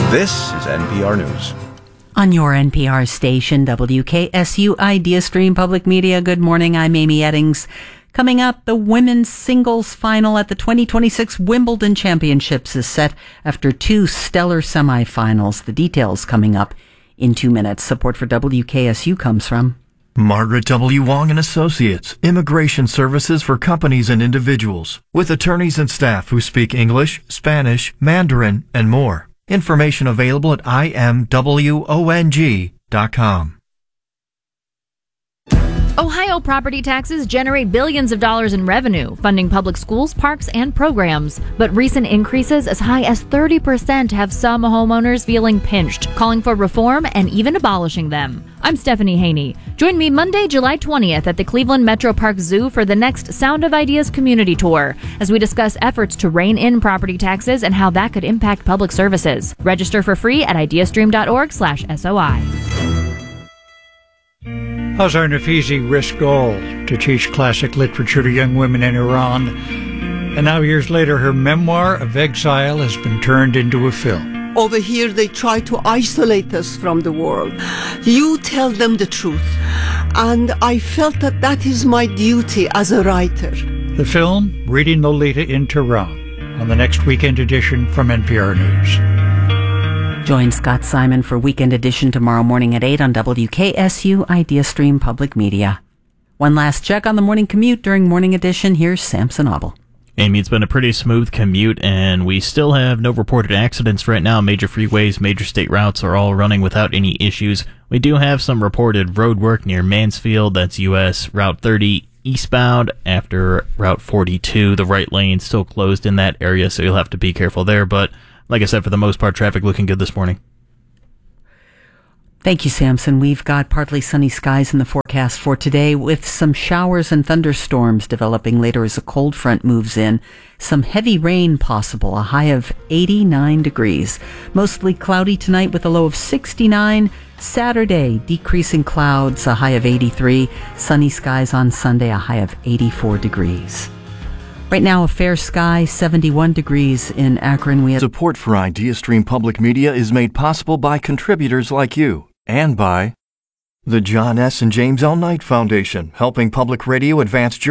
This is NPR News. On your NPR station, WKSU Idea Stream Public Media. Good morning, I'm Amy Eddings. Coming up, the women's singles final at the 2026 Wimbledon Championships is set after two stellar semifinals. The details coming up in 2 minutes. Support for WKSU comes from Margaret W. Wong & Associates, immigration services for companies and individuals, with attorneys and staff who speak English, Spanish, Mandarin, and more. Information available at imwong.com. Ohio property taxes generate billions of dollars in revenue, funding public schools, parks, and programs. But recent increases as high as 30% have some homeowners feeling pinched, calling for reform and even abolishing them. I'm Stephanie Haney. Join me Monday, July 20th at the Cleveland Metro Park Zoo for the next Sound of Ideas community tour, as we discuss efforts to rein in property taxes and how that could impact public services. Register for free at ideastream.org/SOI. Azar Nafizi risked all to teach classic literature to young women in Iran, and now years later her memoir of exile has been turned into a film. Over here they try to isolate us from the world. You tell them the truth, and I felt that that is my duty as a writer. The film, Reading Lolita in Tehran, on the next Weekend Edition from NPR News. Join Scott Simon for Weekend Edition tomorrow morning at 8 on WKSU Idea Stream Public Media. One last check on the morning commute during Morning Edition. Here's Samson Obel. Amy, it's been a pretty smooth commute, and we still have no reported accidents right now. Major freeways, major state routes are all running without any issues. We do have some reported road work near Mansfield. That's U.S. Route 30 eastbound after Route 42. The right lane still closed in that area, so you'll have to be careful there. But like I said, for the most part, traffic looking good this morning. Thank you, Samson. We've got partly sunny skies in the forecast for today, with some showers and thunderstorms developing later as a cold front moves in. Some heavy rain possible, a high of 89 degrees. Mostly cloudy tonight with a low of 69. Saturday, decreasing clouds, a high of 83. Sunny skies on Sunday, a high of 84 degrees. Right now, a fair sky, 71 degrees in Akron. We have Support for Idea Stream Public Media is made possible by contributors like you and by the John S. and James L. Knight Foundation, helping public radio advance